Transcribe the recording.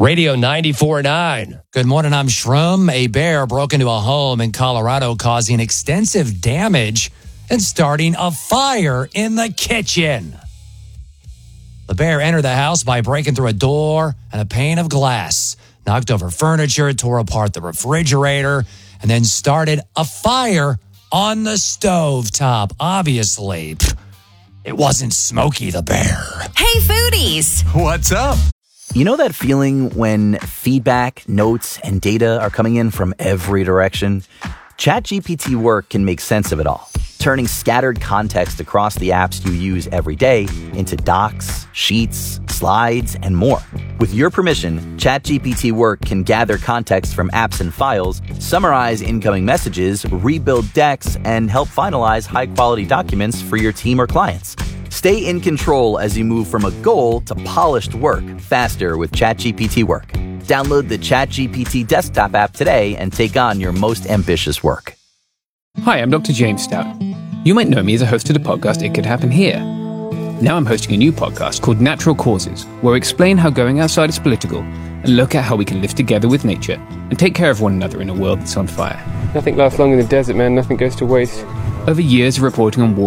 Radio 94.9. Good morning, I'm Shroom. A bear broke into a home in Colorado, causing extensive damage and starting a fire in the kitchen. The bear entered the house by breaking through a door and a pane of glass, knocked over furniture, tore apart the refrigerator, and then started a fire on the stovetop. Obviously, it wasn't Smokey the Bear. Hey, foodies! What's up? You know that feeling when feedback, notes, and data are coming in from every direction? ChatGPT Work can make sense of it all, turning scattered context across the apps you use every day into docs, sheets, slides, and more. With your permission, ChatGPT Work can gather context from apps and files, summarize incoming messages, rebuild decks, and help finalize high-quality documents for your team or clients. Stay in control as you move from a goal to polished work faster with ChatGPT Work. Download the ChatGPT desktop app today and take on your most ambitious work. Hi, I'm Dr. James Stout. You might know me as a host of the podcast It Could Happen Here. Now I'm hosting a new podcast called Natural Causes, where I explain how going outside is political and look at how we can live together with nature and take care of one another in a world that's on fire. Nothing lasts long in the desert, man. Nothing goes to waste. Over years of reporting on war